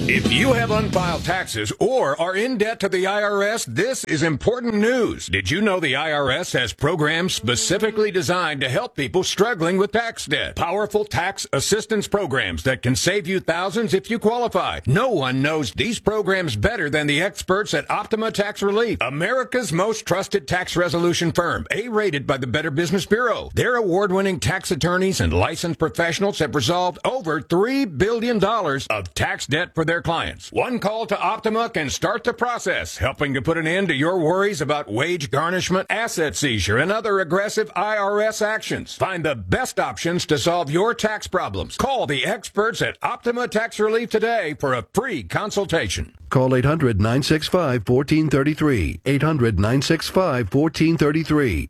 If you have unfiled taxes or are in debt to the IRS, this is important news. Did you know the IRS has programs specifically designed to help people struggling with tax debt? Powerful tax assistance programs that can save you thousands if you qualify. No one knows these programs better than the experts at Optima Tax Relief, America's most trusted tax resolution firm, A-rated by the Better Business Bureau. Their award-winning tax attorneys and licensed professionals have resolved over $3 billion of tax debt for their clients. One call to Optima can start the process, helping to put an end to your worries about wage garnishment, asset seizure, and other aggressive IRS actions. Find the best options to solve your tax problems. Call the experts at Optima Tax Relief today for a free consultation. Call 800-965-1433. 800-965-1433.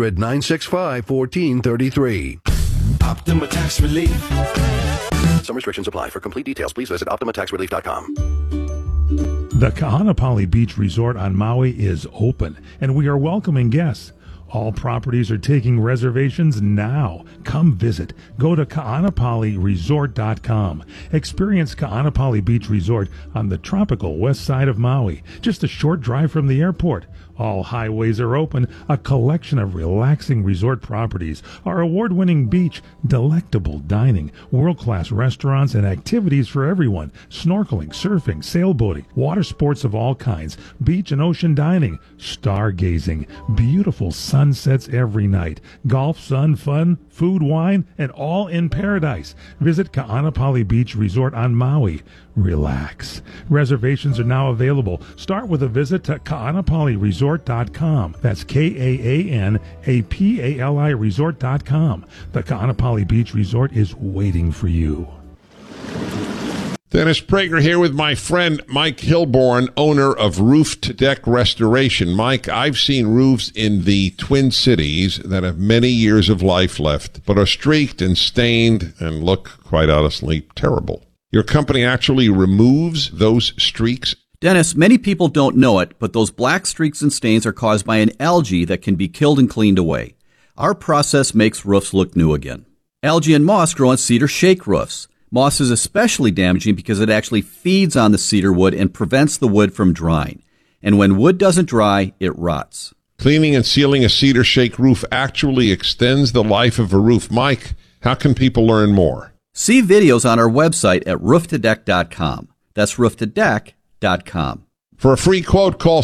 800-965-1433. Optima Tax Relief. Some restrictions apply. For complete details, please visit OptimaTaxRelief.com. The Kaanapali Beach Resort on Maui is open, and we are welcoming guests. All properties are taking reservations now. Come visit. Go to kaanapaliresort.com. Experience Kaanapali Beach Resort on the tropical west side of Maui, just a short drive from the airport. All highways are open, a collection of relaxing resort properties, our award-winning beach, delectable dining, world-class restaurants, and activities for everyone, snorkeling, surfing, sailboating, water sports of all kinds, beach and ocean dining, stargazing, beautiful sunsets every night, golf, sun, fun, food, wine, and all in paradise. Visit Kaanapali Beach Resort on Maui. Relax. Reservations are now available. Start with a visit to kaanapaliresort.com. That's Kaanapali resort.com. The Kaanapali Beach Resort is waiting for you. Dennis Prager here with my friend Mike Hilborn, owner of Roof to Deck Restoration. Mike, I've seen roofs in the Twin Cities that have many years of life left, but are streaked and stained and look, quite honestly, terrible. Your company actually removes those streaks? Dennis, many people don't know it, but those black streaks and stains are caused by an algae that can be killed and cleaned away. Our process makes roofs look new again. Algae and moss grow on cedar shake roofs. Moss is especially damaging because it actually feeds on the cedar wood and prevents the wood from drying. And when wood doesn't dry, it rots. Cleaning and sealing a cedar shake roof actually extends the life of a roof. Mike, how can people learn more? See videos on our website at rooftodeck.com. That's rooftodeck.com. For a free quote, call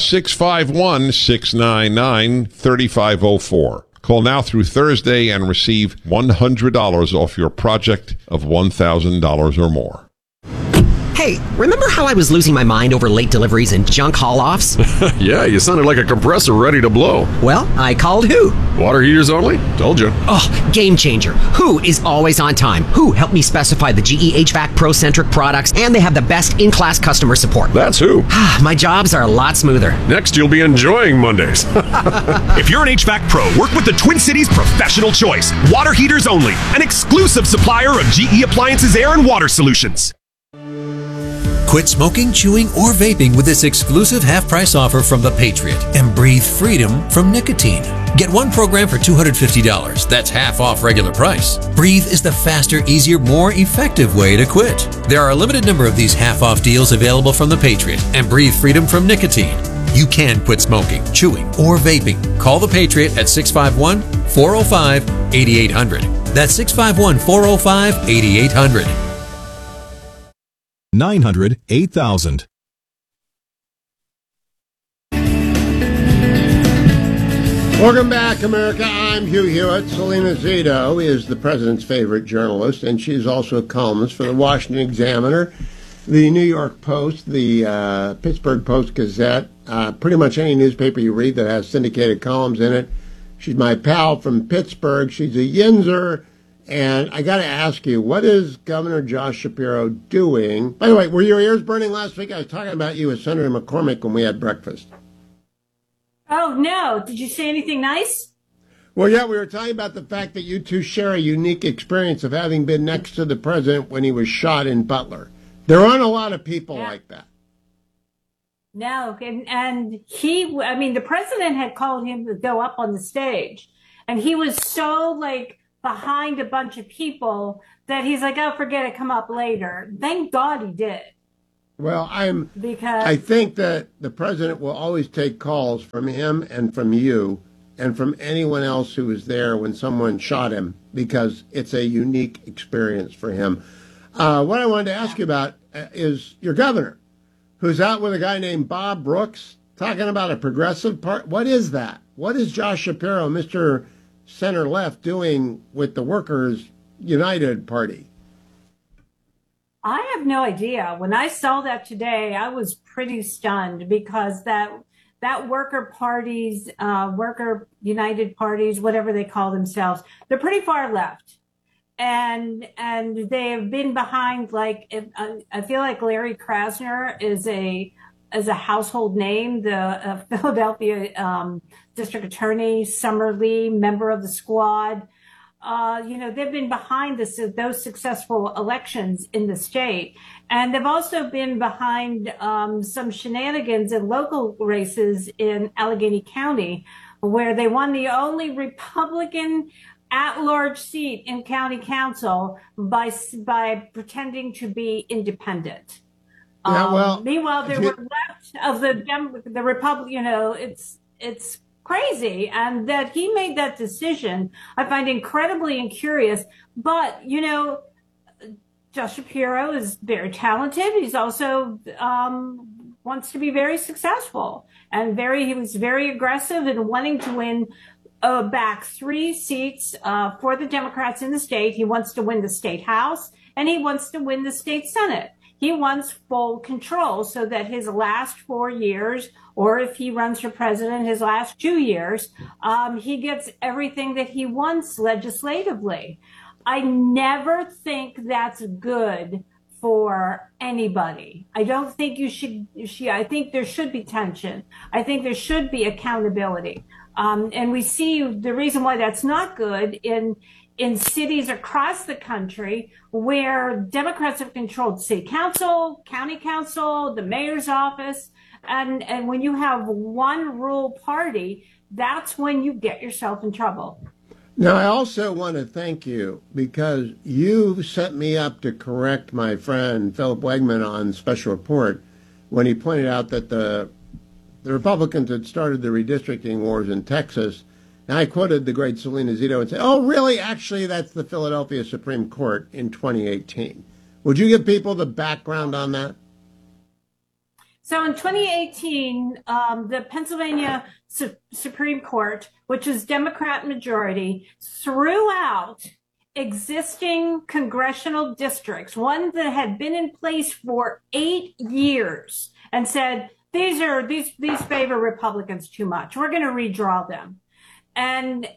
651-699-3504. Call now through Thursday and receive $100 off your project of $1,000 or more. Hey, remember how I was losing my mind over late deliveries and junk haul-offs? Yeah, you sounded like a compressor ready to blow. Well, I called Who. Water heaters only? Told you. Oh, game changer. Who is always on time. Who helped me specify the GE HVAC Pro-centric products, and they have the best in-class customer support. That's Who. My jobs are a lot smoother. Next, you'll be enjoying Mondays. If you're an HVAC pro, work with the Twin Cities Professional Choice. Water heaters only. An exclusive supplier of GE Appliances Air and Water Solutions. Quit smoking, chewing, or vaping with this exclusive half-price offer from The Patriot and breathe freedom from nicotine. Get one program for $250. That's half off regular price. Breathe is the faster, easier, more effective way to quit. There are a limited number of these half-off deals available from The Patriot and breathe freedom from nicotine. You can quit smoking, chewing, or vaping. Call The Patriot at 651-405-8800. That's 651-405-8800. 900-8000. Welcome back, America. I'm Hugh Hewitt. Selena Zito is the president's favorite journalist, and she's also a columnist for the Washington Examiner, the New York Post, the Pittsburgh Post-Gazette, pretty much any newspaper you read that has syndicated columns in it. She's my pal from Pittsburgh. She's a Yinzer. And I got to ask you, what is Governor Josh Shapiro doing? By the way, were your ears burning last week? I was talking about you with Senator McCormick when we had breakfast. Oh, no. Did you say anything nice? Well, yeah, we were talking about the fact that you two share a unique experience of having been next to the president when he was shot in Butler. There aren't a lot of people like that. No, and he, I mean, the president had called him to go up on the stage, and he was so, behind a bunch of people that he's like, oh, forget it, come up later. Thank God he did. Well, because I think that the president will always take calls from him and from you and from anyone else who was there when someone shot him, because it's a unique experience for him. What I wanted to ask you about is your governor, who's out with a guy named Bob Brooks, talking about a progressive part. What is that? What is Josh Shapiro, Mr. Center Left, doing with the Workers United Party? I have no idea. When I saw that today, I was pretty stunned, because that worker parties, worker united parties, whatever they call themselves, they're pretty far left. And they have been behind, like, I feel like Larry Krasner is a household name, the Philadelphia district attorney, Summer Lee, member of the squad. They've been behind those successful elections in the state. And they've also been behind some shenanigans in local races in Allegheny County, where they won the only Republican at-large seat in county council by pretending to be independent. Meanwhile, they were left of the Republic. It's crazy, and that he made that decision, I find incredibly curious. But Josh Shapiro is very talented. He's also wants to be very successful, and he was very aggressive in wanting to win back 3 seats for the Democrats in the state. He wants to win the state house, and he wants to win the state senate. He wants full control, so that his last 4 years, or if he runs for president, his last 2 years, he gets everything that he wants legislatively. I never think that's good for anybody. I don't think I think there should be tension. I think there should be accountability. And we see the reason why that's not good in cities across the country where Democrats have controlled city council, county council, the mayor's office. And when you have one rule party, that's when you get yourself in trouble. Now, I also want to thank you, because you set me up to correct my friend Philip Wegman on Special Report when he pointed out that the Republicans had started the redistricting wars in Texas. And I quoted the great Selena Zito and said, oh, really? Actually, that's the Philadelphia Supreme Court in 2018. Would you give people the background on that? So in 2018, the Pennsylvania Supreme Court, which is Democrat majority, threw out existing congressional districts, one that had been in place for 8 years, and said, these favor Republicans too much. We're going to redraw them. And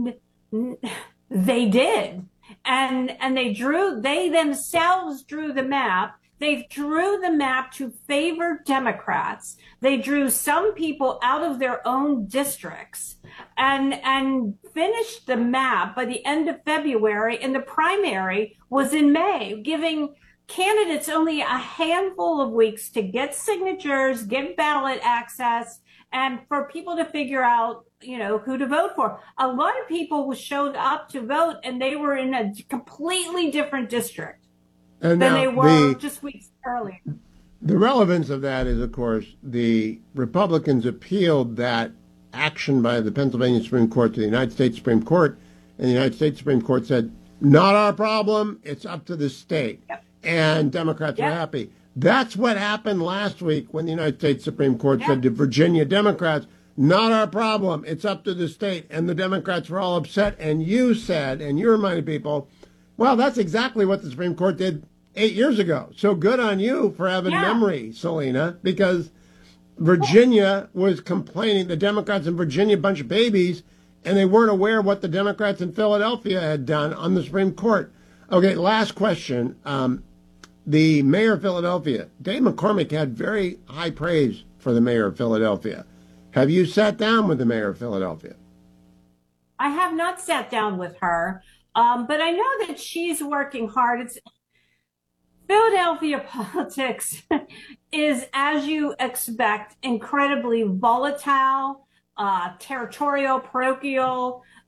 they did. And they themselves drew the map. They drew the map to favor Democrats. They drew some people out of their own districts and finished the map by the end of February. And the primary was in May, giving candidates only a handful of weeks to get signatures, get ballot access, and for people to figure out, who to vote for. A lot of people showed up to vote, and they were in a completely different district than they were just weeks earlier. The relevance of that is, of course, the Republicans appealed that action by the Pennsylvania Supreme Court to the United States Supreme Court, and the United States Supreme Court said, not our problem, it's up to the state. Yep. And Democrats were happy. That's what happened last week when the United States Supreme Court said to Virginia Democrats, not our problem, it's up to the state. And the Democrats were all upset. And you said, and you reminded people, well, that's exactly what the Supreme Court did 8 years ago. So good on you for having memory, Selena, because Virginia was complaining, the Democrats in Virginia, a bunch of babies, and they weren't aware of what the Democrats in Philadelphia had done on the Supreme Court. Okay, last question. The mayor of Philadelphia, Dave McCormick, had very high praise for the mayor of Philadelphia. Have you sat down with the mayor of Philadelphia? I have not sat down with her, but I know that she's working hard. Philadelphia politics is, as you expect, incredibly volatile, territorial, parochial.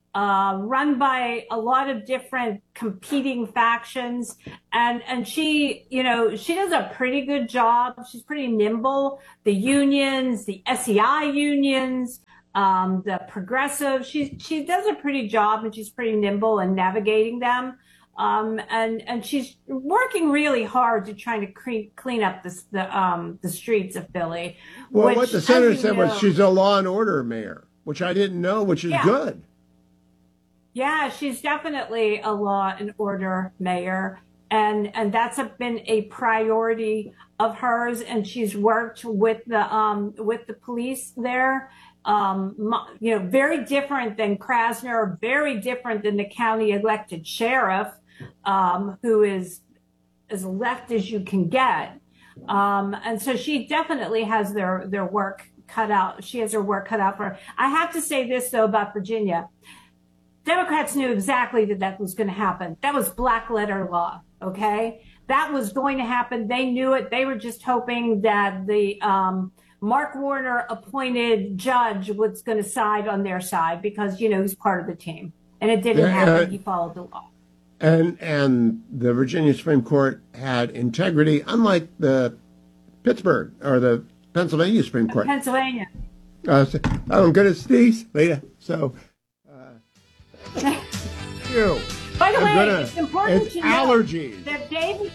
run by a lot of different competing factions. And she, she does a pretty good job. She's pretty nimble. The unions, the SEI unions, the progressive, she does a pretty job, and she's pretty nimble in navigating them. And she's working really hard to try to clean up the streets of Philly. Well, what the senator said was she's a law and order mayor, which I didn't know, which is good. Yeah, she's definitely a law and order mayor, and that's been a priority of hers. And she's worked with the police there. Very different than Krasner, very different than the county elected sheriff, who is as left as you can get. And so she definitely has their work cut out. She has her work cut out for her. I have to say this, though, about Virginia. Democrats knew exactly that was going to happen. That was black letter law, okay? That was going to happen. They knew it. They were just hoping that the Mark Warner appointed judge was going to side on their side because, he's part of the team. And it didn't happen. He followed the law. And the Virginia Supreme Court had integrity, unlike the Pittsburgh or the Pennsylvania Supreme Court. Pennsylvania. I'm good at these, Lita. So, you. By the way, it's important to know allergies. That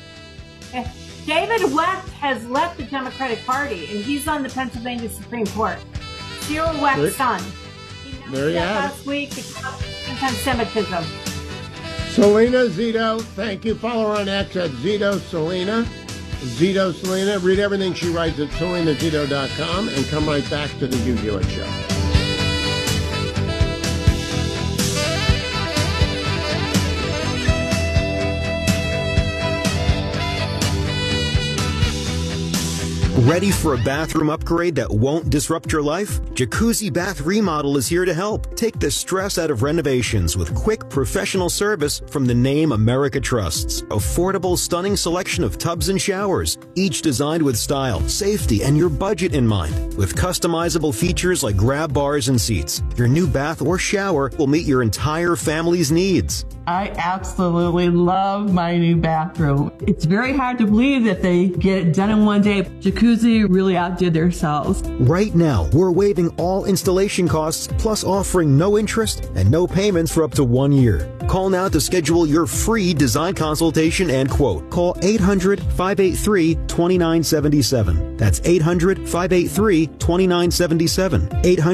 David Wecht has left the Democratic Party, and he's on the Pennsylvania Supreme Court. Cyril Wecht's son. There you have last week because of anti-Semitism. Selena Zito, thank you. Follow her on X at Zito Selena. Zito Selena. Read everything she writes at selenazito.com and come right back to the Hugh Hewitt Show. Ready for a bathroom upgrade that won't disrupt your life? Jacuzzi Bath Remodel is here to help. Take the stress out of renovations with quick, professional service from the name America trusts. Affordable, stunning selection of tubs and showers, each designed with style, safety, and your budget in mind. With customizable features like grab bars and seats, your new bath or shower will meet your entire family's needs. I absolutely love my new bathroom. It's very hard to believe that they get it done in one day. Jacuzzi really outdid themselves. Right now, we're waiving all installation costs, plus offering no interest and no payments for up to 1 year. Call now to schedule your free design consultation and quote. Call 800-583-2977. That's 800-583-2977.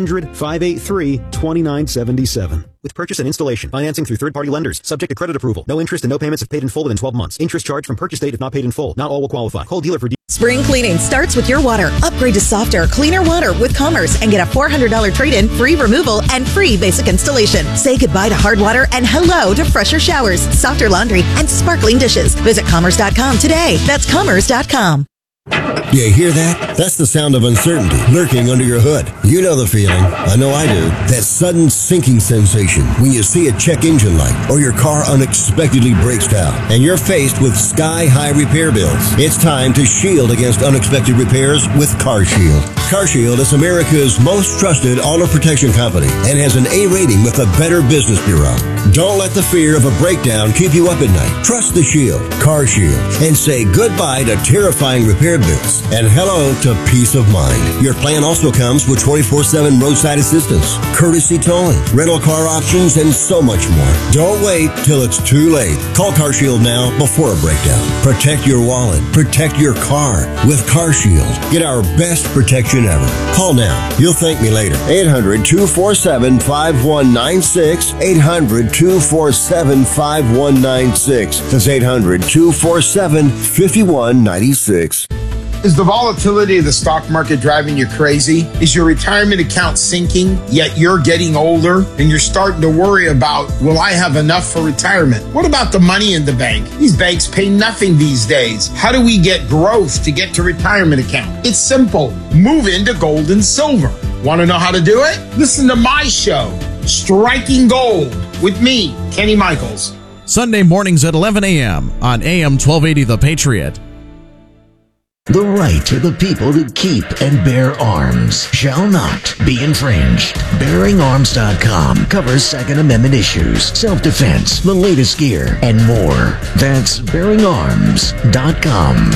800-583-2977. With purchase and installation, financing through third-party lenders, subject to credit approval. No interest and no payments if paid in full within 12 months. Interest charged from purchase date if not paid in full. Not all will qualify. Call dealer for Spring cleaning starts with your water. Upgrade to softer, cleaner water with Commerce and get a $400 trade-in, free removal, and free basic installation. Say goodbye to hard water and hello to fresher showers, softer laundry, and sparkling dishes. Visit Commerce.com today. That's Commerce.com. You hear that? That's the sound of uncertainty lurking under your hood. You know the feeling. I know I do. That sudden sinking sensation when you see a check engine light or your car unexpectedly breaks down and you're faced with sky-high repair bills. It's time to shield against unexpected repairs with CarShield. CarShield is America's most trusted auto protection company and has an A rating with the Better Business Bureau. Don't let the fear of a breakdown keep you up at night. Trust the Shield, CarShield, and say goodbye to terrifying repair bills and hello to peace of mind. Your plan also comes with 24/7 roadside assistance, courtesy towing, rental car options, and so much more. Don't wait till it's too late. Call CarShield now before a breakdown. Protect your wallet. Protect your car with CarShield. Get our best protection ever. Call now. You'll thank me later. 800-247-5196. 800-247-5196. That's 800-247-5196. Is the volatility of the stock market driving you crazy? Is your retirement account sinking, yet you're getting older and you're starting to worry about, will I have enough for retirement? What about the money in the bank? These banks pay nothing these days. How do we get growth to get to retirement account? It's simple. Move into gold and silver. Want to know how to do it? Listen to my show, Striking Gold, with me, Kenny Michaels. Sunday mornings at 11 a.m. on AM 1280 The Patriot. The right of the people to keep and bear arms shall not be infringed. BearingArms.com covers Second Amendment issues, self-defense, the latest gear, and more. That's BearingArms.com.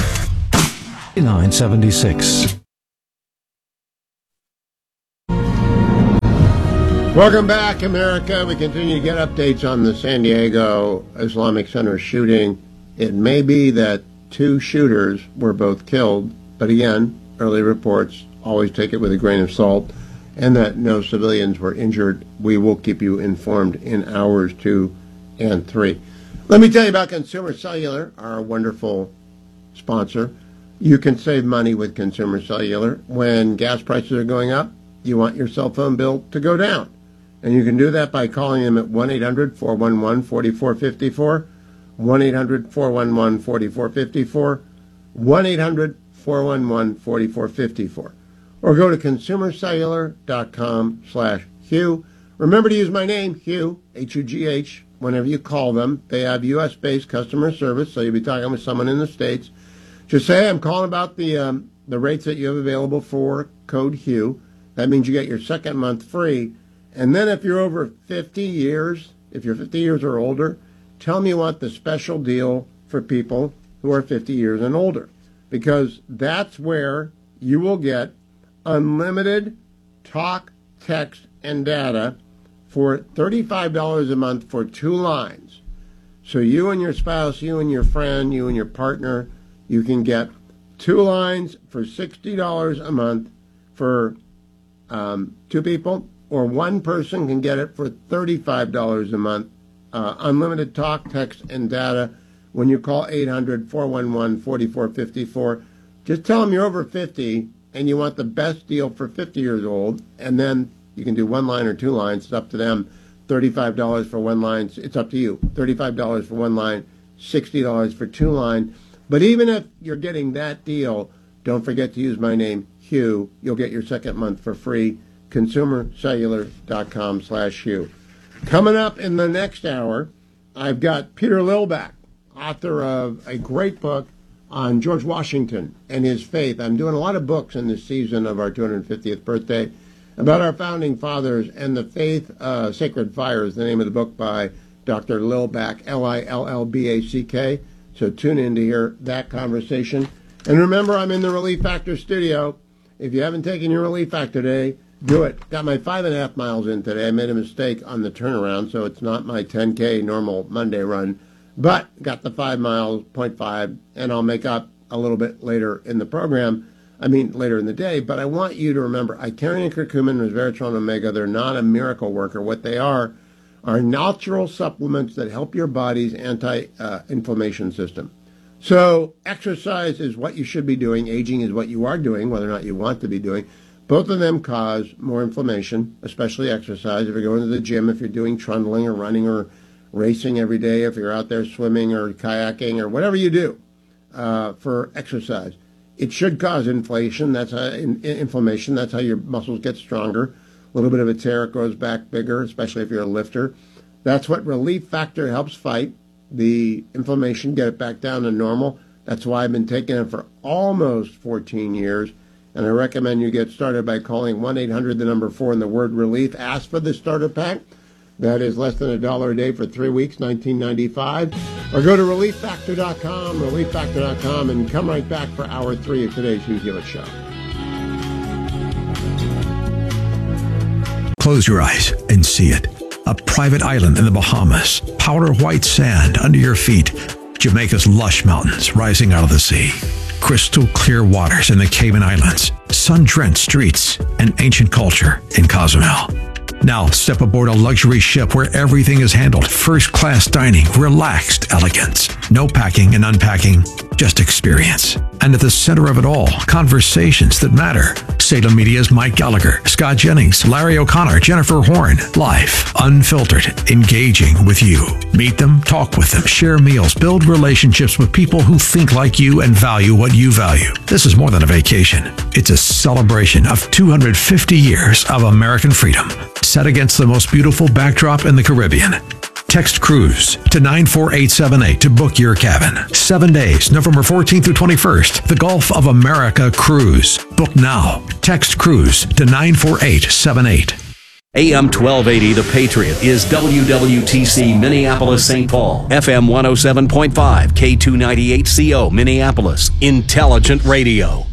976. Welcome back, America. We continue to get updates on the San Diego Islamic Center shooting. It may be that 2 shooters were both killed, but again, early reports always take it with a grain of salt, and that no civilians were injured. We will keep you informed in hours 2 and 3. Let me tell you about Consumer Cellular, our wonderful sponsor. You can save money with Consumer Cellular. When gas prices are going up, you want your cell phone bill to go down. And you can do that by calling them at 1-800-411-4454, 1-800-411-4454, 1-800-411-4454. Or go to consumercellular.com/Hugh. Remember to use my name, Hugh, H-U-G-H, whenever you call them. They have U.S.-based customer service, so you'll be talking with someone in the States. Just say, I'm calling about the rates that you have available for code Hugh. That means you get your second month free. And then if you're over 50 years, if you're 50 years or older, tell me you want the special deal for people who are 50 years and older. Because that's where you will get unlimited talk, text, and data for $35 a month for 2 lines. So you and your spouse, you and your friend, you and your partner, you can get 2 lines for $60 a month for 2 people, or 1 person can get it for $35 a month. Unlimited talk, text, and data when you call 800-411-4454. Just tell them you're over 50 and you want the best deal for 50 years old, and then you can do 1 line or 2 lines. It's up to them. $35 for 1 line. It's up to you. $35 for 1 line, $60 for 2 line. But even if you're getting that deal, don't forget to use my name, Hugh. You'll get your second month for free. ConsumerCellular.com/Hugh. Coming up in the next hour, I've got Peter Lillback, author of a great book on George Washington and his faith. I'm doing a lot of books in this season of our 250th birthday about our founding fathers and the faith. Sacred Fire is the name of the book by Dr. Lillback, Lillback. So tune in to hear that conversation. And remember, I'm in the Relief Factor studio. If you haven't taken your Relief Factor today, do it. Got my 5.5 miles in today. I made a mistake on the turnaround, so it's not my 10K normal Monday run. But got the 5 miles, 0.5, and I'll make up a little bit later in the program. Later in the day. But I want you to remember, Icarian curcumin, resveratrol, omega, they're not a miracle worker. What they are natural supplements that help your body's anti-inflammation system. So exercise is what you should be doing. Aging is what you are doing, whether or not you want to be doing. Both of them cause more inflammation, especially exercise. If you're going to the gym, if you're doing trundling or running or racing every day, if you're out there swimming or kayaking or whatever you do for exercise, it should cause inflammation. That's inflammation. That's how your muscles get stronger. A little bit of a tear, it grows back bigger, especially if you're a lifter. That's what Relief Factor helps fight, the inflammation, get it back down to normal. That's why I've been taking it for almost 14 years. And I recommend you get started by calling 1-800-4 and the word relief. Ask for the starter pack. That is less than $1 a day for 3 weeks, $19.95. Or go to relieffactor.com, relieffactor.com, and come right back for hour 3 of today's Hugh Hewitt Show. Close your eyes and see it. A private island in the Bahamas, powder white sand under your feet, Jamaica's lush mountains rising out of the sea, crystal clear waters in the Cayman Islands, sun-drenched streets, and ancient culture in Cozumel. Now step aboard a luxury ship where everything is handled, first-class dining, relaxed elegance. No packing and unpacking, just experience. And at the center of it all, conversations that matter. Salem Media's Mike Gallagher, Scott Jennings, Larry O'Connor, Jennifer Horn. Live, unfiltered, engaging with you. Meet them, talk with them, share meals, build relationships with people who think like you and value what you value. This is more than a vacation. It's a celebration of 250 years of American freedom, set against the most beautiful backdrop in the Caribbean. Text CRUISE to 94878 to book your cabin. 7 days, November 14th through 21st. The Gulf of America Cruise. Book now. Text CRUISE to 94878. AM 1280, The Patriot, is WWTC Minneapolis, St. Paul. FM 107.5, K298CO, Minneapolis. Intelligent Radio.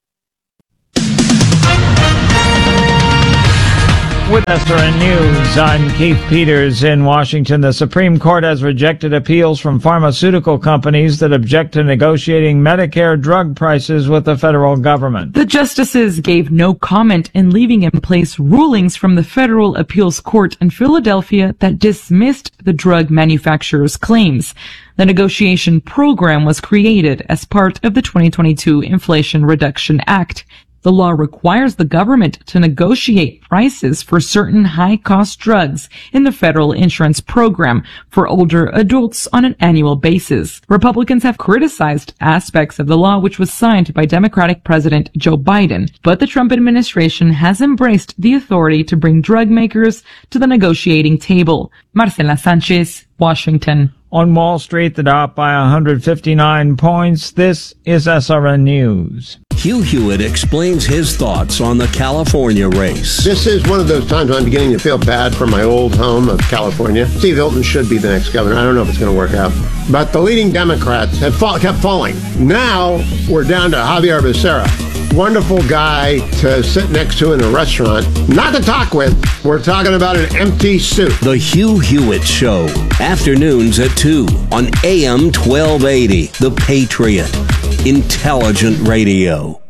With SRN News, I'm Keith Peters in Washington. The Supreme Court has rejected appeals from pharmaceutical companies that object to negotiating Medicare drug prices with the federal government. The justices gave no comment in leaving in place rulings from the Federal Appeals Court in Philadelphia that dismissed the drug manufacturer's claims. The negotiation program was created as part of the 2022 Inflation Reduction Act. The law requires the government to negotiate prices for certain high-cost drugs in the federal insurance program for older adults on an annual basis. Republicans have criticized aspects of the law, which was signed by Democratic President Joe Biden, but the Trump administration has embraced the authority to bring drug makers to the negotiating table. Marcela Sanchez, Washington. On Wall Street, the Dow by 159 points. This is SRN News. Hugh Hewitt explains his thoughts on the California race. This is one of those times I'm beginning to feel bad for my old home of California. Steve Hilton should be the next governor. I don't know if it's going to work out. But the leading Democrats have kept falling. Now we're down to Javier Becerra. Wonderful guy to sit next to in a restaurant. Not to talk with. We're talking about an empty suit. The Hugh Hewitt Show. Afternoons at 2 on AM 1280. The Patriot. Intelligent Radio.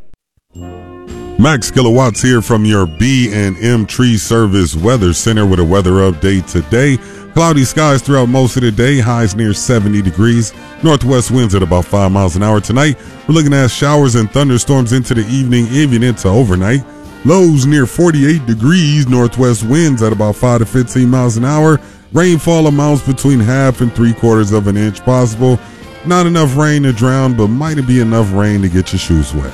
Max Kilowatts here from your B&M Tree Service Weather Center with a weather update today. Cloudy skies throughout most of the day, highs near 70 degrees. Northwest winds at about 5 miles an hour tonight. We're looking at showers and thunderstorms into the evening, even into overnight. Lows near 48 degrees. Northwest winds at about 5 to 15 miles an hour. Rainfall amounts between 1/2 and 3/4 of an inch possible. Not enough rain to drown, but might be enough rain to get your shoes wet.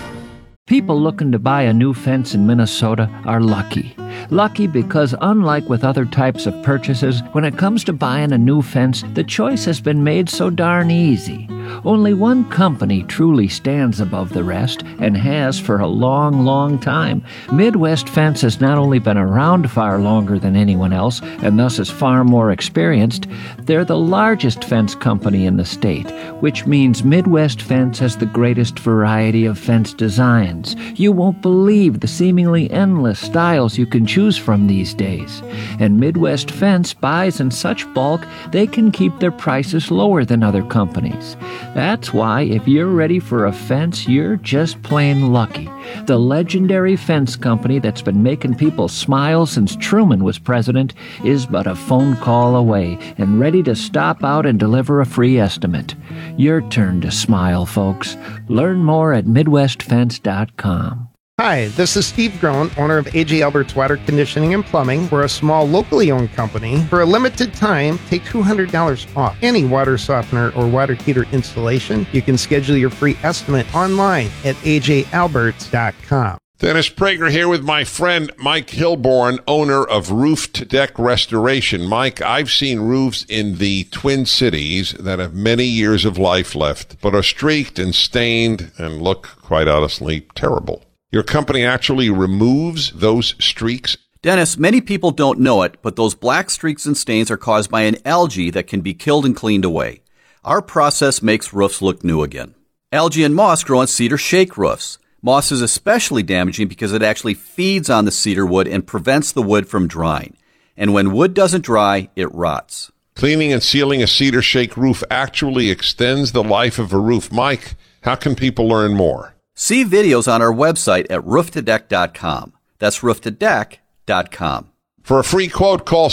People looking to buy a new fence in Minnesota are lucky. Lucky because unlike with other types of purchases, when it comes to buying a new fence, the choice has been made so darn easy. Only one company truly stands above the rest and has for a long, long time. Midwest Fence has not only been around far longer than anyone else and thus is far more experienced, they're the largest fence company in the state, which means Midwest Fence has the greatest variety of fence designs. You won't believe the seemingly endless styles you can choose from these days. And Midwest Fence buys in such bulk they can keep their prices lower than other companies. That's why if you're ready for a fence, you're just plain lucky. The legendary fence company that's been making people smile since Truman was president is but a phone call away and ready to stop out and deliver a free estimate. Your turn to smile, folks. Learn more at MidwestFence.com. Hi, this is Steve Groen, owner of A.J. Albert's Water Conditioning and Plumbing. We're a small, locally owned company. For a limited time, take $200 off any water softener or water heater installation. You can schedule your free estimate online at ajalberts.com. Dennis Prager here with my friend Mike Hilborn, owner of Roof to Deck Restoration. Mike, I've seen roofs in the Twin Cities that have many years of life left, but are streaked and stained and look, quite honestly, terrible. Your company actually removes those streaks? Dennis, many people don't know it, but those black streaks and stains are caused by an algae that can be killed and cleaned away. Our process makes roofs look new again. Algae and moss grow on cedar shake roofs. Moss is especially damaging because it actually feeds on the cedar wood and prevents the wood from drying. And when wood doesn't dry, it rots. Cleaning and sealing a cedar shake roof actually extends the life of a roof. Mike, how can people learn more? See videos on our website at rooftodeck.com. That's rooftodeck.com. For a free quote, call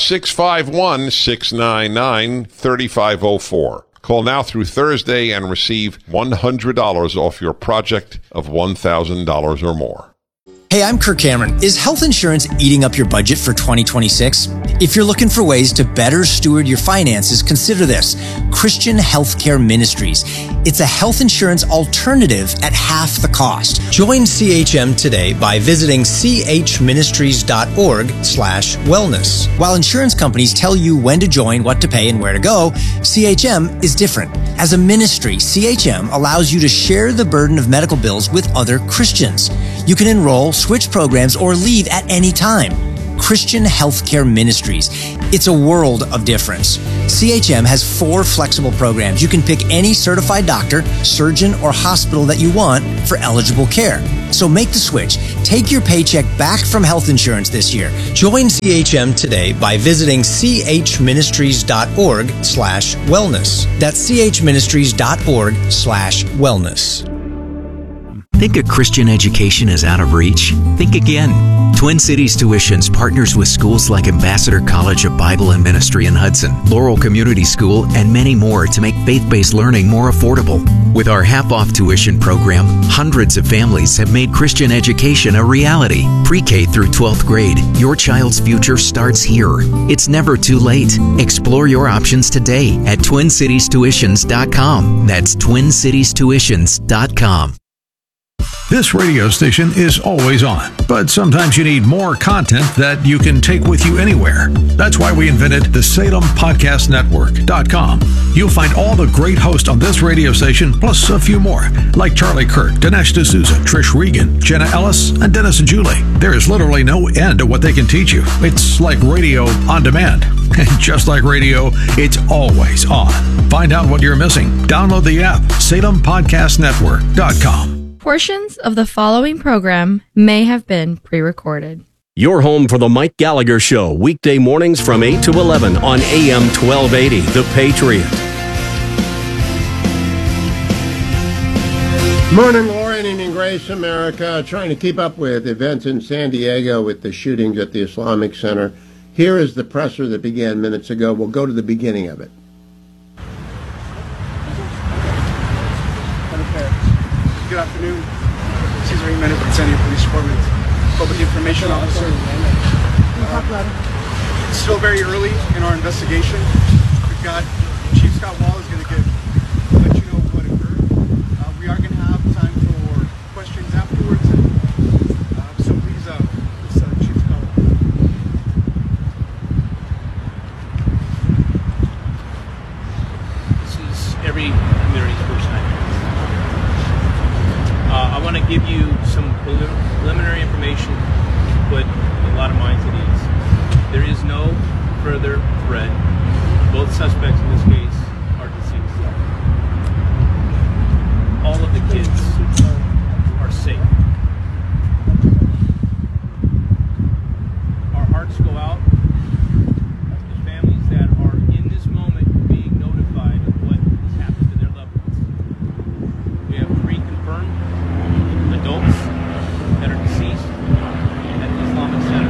651-699-3504. Call now through Thursday and receive $100 off your project of $1,000 or more. Hey, I'm Kirk Cameron. Is health insurance eating up your budget for 2026? If you're looking for ways to better steward your finances, consider this: Christian Healthcare Ministries. It's a health insurance alternative at half the cost. Join CHM today by visiting chministries.org/wellness. While insurance companies tell you when to join, what to pay, and where to go, CHM is different. As a ministry, CHM allows you to share the burden of medical bills with other Christians. You can enroll, switch programs, or leave at any time. Christian Healthcare Ministries. It's a world of difference. CHM has 4 flexible programs. You can pick any certified doctor, surgeon, or hospital that you want for eligible care. So make the switch. Take your paycheck back from health insurance this year. Join CHM today by visiting chministries.org/wellness. That's chministries.org/wellness. Think a Christian education is out of reach? Think again. Twin Cities Tuitions partners with schools like Ambassador College of Bible and Ministry in Hudson, Laurel Community School, and many more to make faith-based learning more affordable. With our half-off tuition program, hundreds of families have made Christian education a reality. Pre-K through 12th grade, your child's future starts here. It's never too late. Explore your options today at TwinCitiesTuitions.com. That's TwinCitiesTuitions.com. This radio station is always on, but sometimes you need more content that you can take with you anywhere. That's why we invented the SalemPodcastNetwork.com. You'll find all the great hosts on this radio station, plus a few more, like Charlie Kirk, Dinesh D'Souza, Trish Regan, Jenna Ellis, and Dennis and Julie. There is literally no end to what they can teach you. It's like radio on demand. And just like radio, it's always on. Find out what you're missing. Download the app, SalemPodcastNetwork.com. Portions of the following program may have been pre-recorded. Your home for the Mike Gallagher Show, weekday mornings from 8 to 11 on AM 1280, The Patriot. Morning, glory and grace, America. Trying to keep up with events in San Diego with the shootings at the Islamic Center. Here is the presser that began minutes ago. We'll go to the beginning of it. Good afternoon. Cesar Jimenez with San Diego Police Department, Public Information Officer. It's still very early in our investigation. We've got Chief Scott Wall is going to let you know what occurred. We are going to have time for questions afterwards. So please, Chief Scott. This is every community's first night. I want to give you some preliminary information to put a lot of minds at ease. There is no further threat. Both suspects in this case are deceased. All of the kids are safe. Our hearts go out to the families that are in this moment being notified of what has happened to their loved ones. We have 3 confirmed adults that are deceased at the Islamic Center.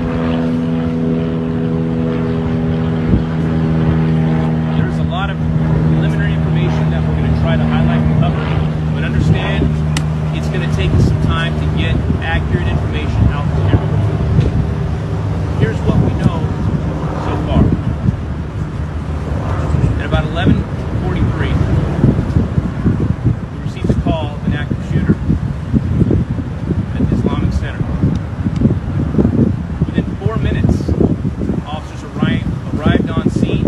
There's a lot of preliminary information that we're going to try to highlight and cover, but understand it's going to take us some time to get accurate information out there. Here's what we know so far. At about 11:43, we received a call of an active shooter at the Islamic Center. Within 4 minutes, officers arrived on scene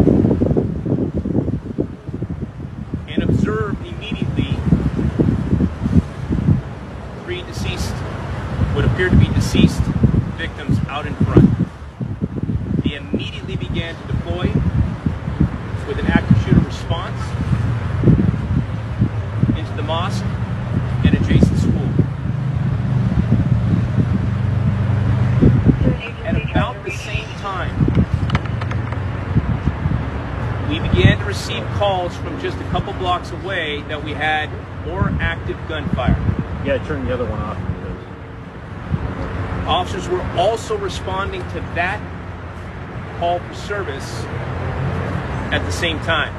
and observed immediately 3 deceased, what appeared to be deceased victims out in front. They immediately began to deploy with an active shooter response into the mosque and adjacent school. At about the same time, we began to receive calls from just a couple blocks away that we had more active gunfire. Yeah, turn the other one off. Officers were also responding to that call for service at the same time.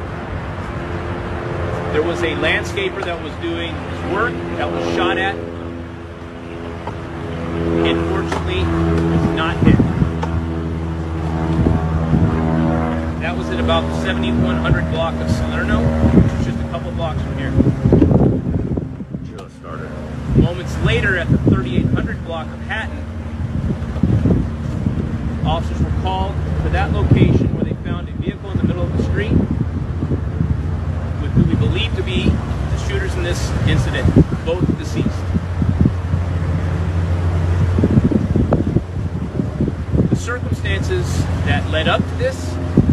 There was a landscaper that was doing his work that was shot at unfortunately was not hit. That was at about the 7100 block of Salerno, which is just a couple blocks from here. Just started. Moments later, at the 3800 block of Hatton, officers were called to that location where they found a vehicle in the middle of the street with who we believe to be the shooters in this incident, both deceased. The circumstances that led up to this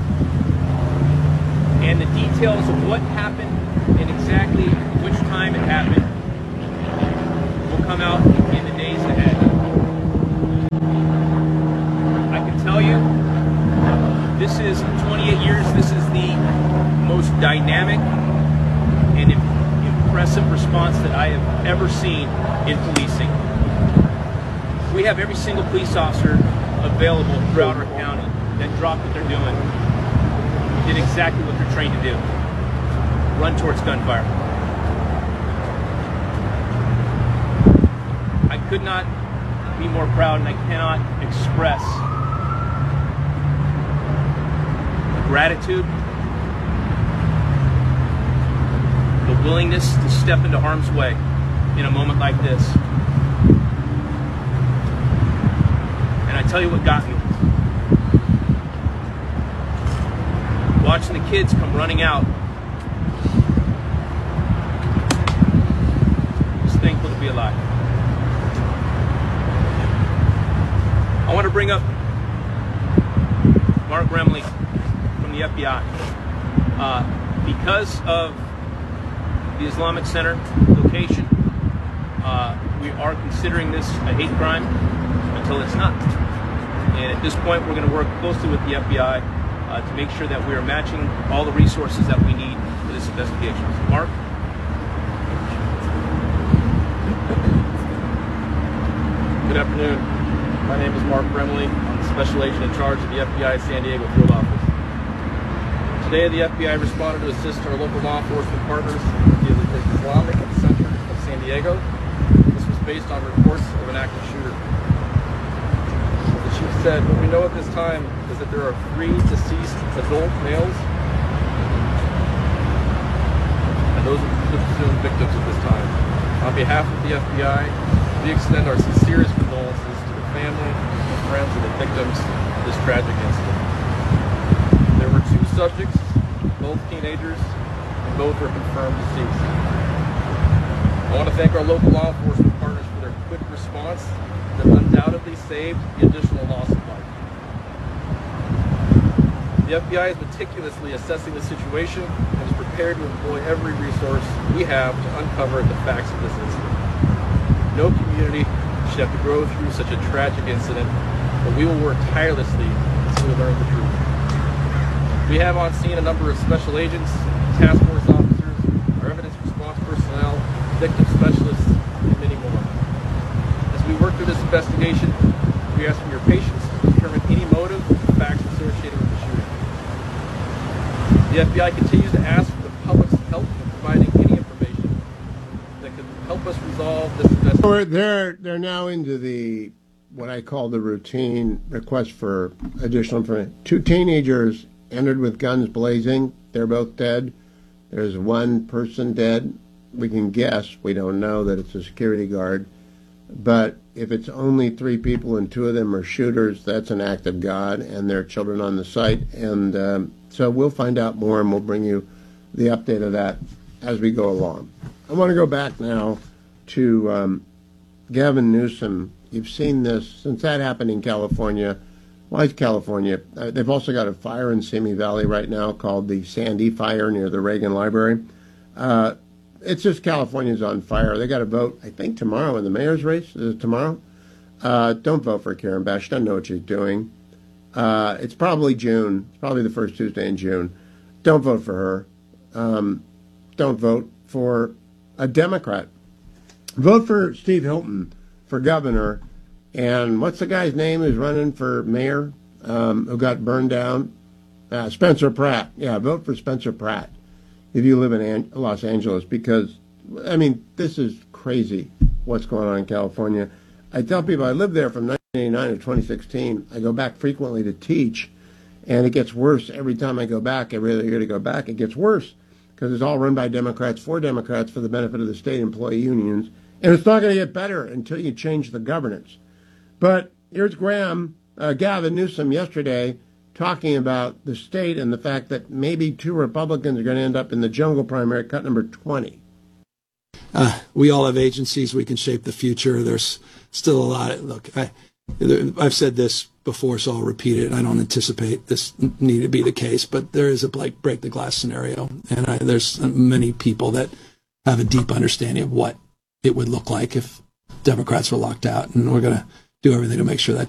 and the details of what happened and exactly which time it happened will come out in the days ahead. I can tell you, this is 28 years, this is the most dynamic and impressive response that I have ever seen in policing. We have every single police officer available throughout our county that dropped what they're doing, did exactly what they're trained to do, run towards gunfire. I could not be more proud, and I cannot express the gratitude, the willingness to step into harm's way in a moment like this. And I tell you what got me. Watching the kids come running out. Just thankful to be alive. I want to bring up Mark Remley from the FBI. Because of the Islamic Center location, we are considering this a hate crime until it's not. And at this point, we're going to work closely with the FBI to make sure that we are matching all the resources that we need for this investigation. Mark? Good afternoon. My name is Mark Remley. I'm the Special Agent in charge of the FBI San Diego Field Office. Today, the FBI responded to assist our local law enforcement partners in the Islamic Center of San Diego. This was based on reports of an active shooter. As the chief said, what we know at this time is that there are 3 deceased adult males, and those are the presumed victims at this time. On behalf of the FBI, we extend our sincerest condolences to the family and friends of the victims of this tragic incident. There were 2 subjects, both teenagers, and both are confirmed deceased. I want to thank our local law enforcement partners for their quick response that undoubtedly saved the additional loss of life. The FBI is meticulously assessing the situation and is prepared to employ every resource we have to uncover the facts of this incident. No community should have to go through such a tragic incident, but we will work tirelessly until we learn the truth. We have on scene a number of special agents, task force officers, our evidence response personnel, victim specialists, and many more. As we work through this investigation, we ask for your patience to determine any motive and facts associated with the shooting. The FBI continues to ask for the public's help in providing any information that could help us resolve this investigation. They're now into the what I call the routine request for additional information. 2 teenagers entered with guns blazing. They're both dead. There's 1 person dead. We can guess. We don't know that it's a security guard. But if it's only 3 people and 2 of them are shooters, that's an act of God, and there are children on the site. And so we'll find out more, and we'll bring you the update of that as we go along. I want to go back now to Gavin Newsom. You've seen this since that happened in California. Why is California? They've also got a fire in Simi Valley right now called the Sandy Fire near the Reagan Library. It's just California's on fire. They got to vote, I think, tomorrow in the mayor's race. Is it tomorrow? Don't vote for Karen Bass. She doesn't know what she's doing. It's probably June. It's probably the first Tuesday in June. Don't vote for her. Don't vote for a Democrat. Vote for Steve Hilton for governor. And what's the guy's name who's running for mayor who got burned down? Spencer Pratt. Yeah, vote for Spencer Pratt if you live in Los Angeles, because, I mean, this is crazy what's going on in California. I tell people I lived there from 1989 or 2016. I go back frequently to teach, and it gets worse every time I go back. Every other year to go back, it gets worse because it's all run by Democrats for Democrats for the benefit of the state employee unions, and it's not going to get better until you change the governance. But here's Gavin Newsom yesterday talking about the state and the fact that maybe 2 Republicans are going to end up in the jungle primary, cut number 20. We all have agencies. We can shape the future. There's still a lot. Look, I've said this before, so I'll repeat it. I don't anticipate this need to be the case, but there is a break the glass scenario, and there's many people that have a deep understanding of what it would look like if Democrats were locked out, and we're going to do everything to make sure that